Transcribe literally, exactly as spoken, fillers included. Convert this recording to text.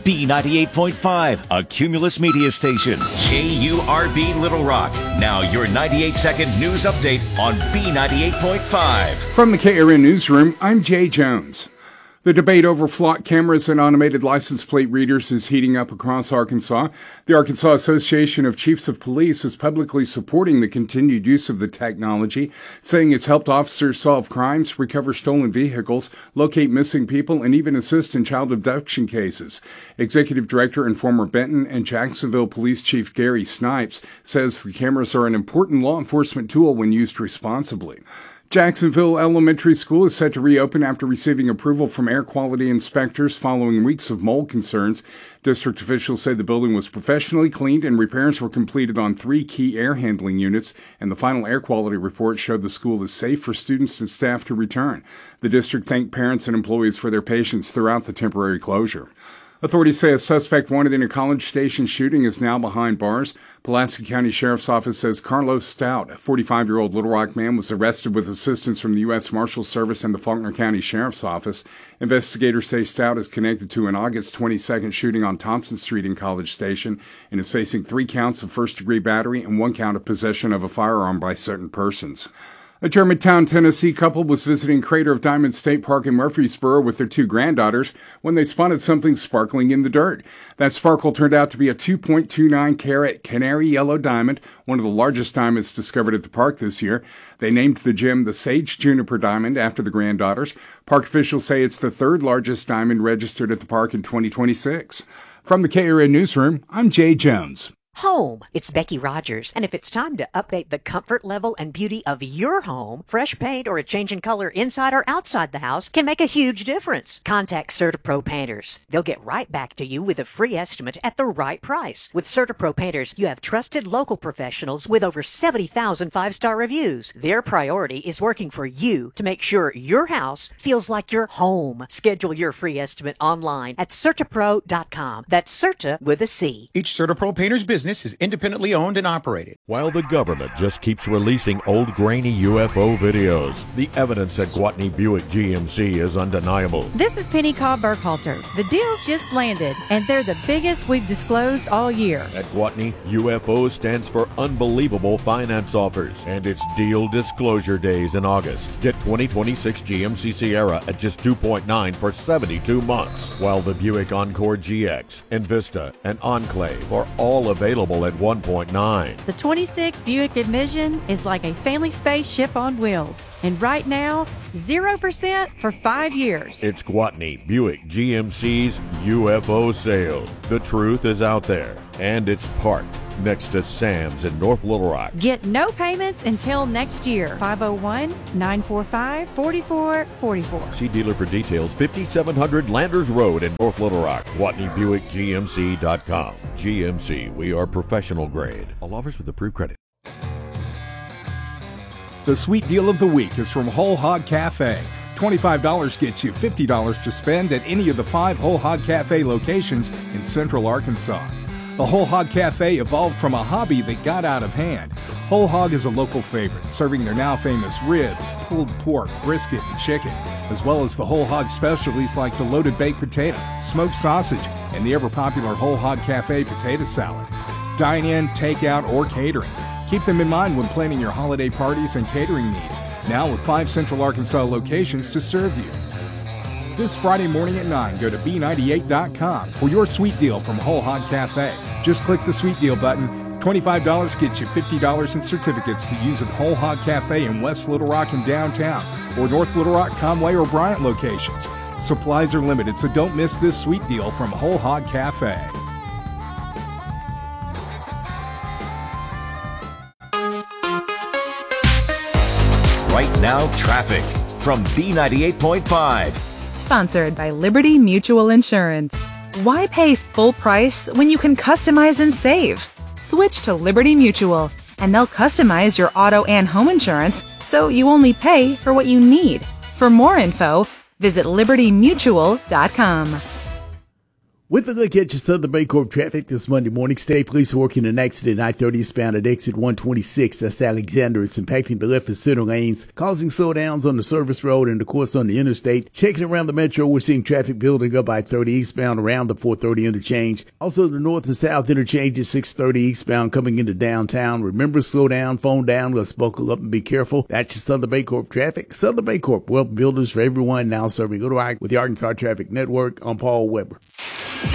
B ninety-eight point five, a Cumulus media station. K U R B Little Rock. Now your ninety-eight second news update on B ninety-eight point five. From the K R N Newsroom, I'm Jay Jones. The debate over flock cameras and automated license plate readers is heating up across Arkansas. The Arkansas Association of Chiefs of Police is publicly supporting the continued use of the technology, saying it's helped officers solve crimes, recover stolen vehicles, locate missing people, and even assist in child abduction cases. Executive Director and former Benton and Jacksonville Police Chief Gary Snipes says the cameras are an important law enforcement tool when used responsibly. Jacksonville Elementary School is set to reopen after receiving approval from air quality inspectors following weeks of mold concerns. District officials say the building was professionally cleaned and repairs were completed on three key air handling units, and the final air quality report showed the school is safe for students and staff to return. The district thanked parents and employees for their patience throughout the temporary closure. Authorities say a suspect wanted in a College Station shooting is now behind bars. Pulaski County Sheriff's Office says Carlos Stout, a forty-five-year-old Little Rock man, was arrested with assistance from the U S Marshals Service and the Faulkner County Sheriff's Office. Investigators say Stout is connected to an August twenty-second shooting on Thompson Street in College Station and is facing three counts of first-degree battery and one count of possession of a firearm by certain persons. A Germantown, Tennessee couple was visiting Crater of Diamond State Park in Murfreesboro with their two granddaughters when they spotted something sparkling in the dirt. That sparkle turned out to be a two point two nine carat canary yellow diamond, one of the largest diamonds discovered at the park this year. They named the gem the Sage Juniper Diamond after the granddaughters. Park officials say it's the third largest diamond registered at the park in twenty twenty-six. From the K R N Newsroom, I'm Jay Jones. Home. It's Becky Rogers, and if it's time to update the comfort level and beauty of your home, fresh paint or a change in color inside or outside the house can make a huge difference. Contact CertaPro Painters. They'll get right back to you with a free estimate at the right price. With CertaPro Painters, you have trusted local professionals with over seventy thousand five-star reviews. Their priority is working for you to make sure your house feels like your home. Schedule your free estimate online at Certapro dot com. That's Certa with a C. Each CertaPro Painters business is independently owned and operated. While the government just keeps releasing old grainy U F O videos, the evidence at Gwatney Buick G M C is undeniable. This is Penny Cobb Burkhalter. The deals just landed, and they're the biggest we've disclosed all year. At Gwatney, U F O stands for Unbelievable Finance Offers, and it's Deal Disclosure Days in August. Get twenty twenty-six G M C Sierra at just two point nine for seventy-two months, while the Buick Encore G X, Envista, and Enclave are all available at one point nine. The twenty-six Buick Envision is like a family spaceship on wheels. And right now, zero percent for five years. It's Gwatney Buick G M C's U F O sale. The truth is out there, and it's parked next to Sam's in North Little Rock. Get no payments until next year. five oh one, nine four five, four four four four. See dealer for details. fifty-seven hundred Landers Road in North Little Rock. Gwatney Buick G M C dot com. G M C, we are professional grade. All offers with approved credit. The sweet deal of the week is from Whole Hog Cafe. twenty-five dollars gets you fifty dollars to spend at any of the five Whole Hog Cafe locations in Central Arkansas. The Whole Hog Cafe evolved from a hobby that got out of hand. Whole Hog is a local favorite, serving their now famous ribs, pulled pork, brisket, and chicken, as well as the Whole Hog specialties like the loaded baked potato, smoked sausage, and the ever-popular Whole Hog Cafe potato salad. Dine in, take out, or catering. Keep them in mind when planning your holiday parties and catering needs, now with five Central Arkansas locations to serve you. This Friday morning at nine, go to B ninety-eight dot com for your sweet deal from Whole Hog Cafe. Just click the sweet deal button. twenty-five dollars gets you fifty dollars in certificates to use at Whole Hog Cafe in West Little Rock and downtown, or North Little Rock, Conway, or Bryant locations. Supplies are limited, so don't miss this sweet deal from Whole Hog Cafe. Right now, traffic from B ninety-eight point five. Sponsored by Liberty Mutual Insurance. Why pay full price when you can customize and save? Switch to Liberty Mutual, and they'll customize your auto and home insurance so you only pay for what you need. For more info, visit liberty mutual dot com. With a look at your Southern Bancorp traffic this Monday morning, state police are working an accident I thirty eastbound at exit one twenty-six. That's Alexander. It's impacting the left and center lanes, causing slowdowns on the service road and, of course, on the interstate. Checking around the metro, we're seeing traffic building up I thirty eastbound around the four thirty interchange. Also, the north and south interchange is six thirty eastbound coming into downtown. Remember, slow down, phone down. Let's buckle up and be careful. That's your Southern Bancorp traffic. Southern Bancorp, wealth builders for everyone, now serving Little Rock with the Arkansas Traffic Network. I'm Paul Weber.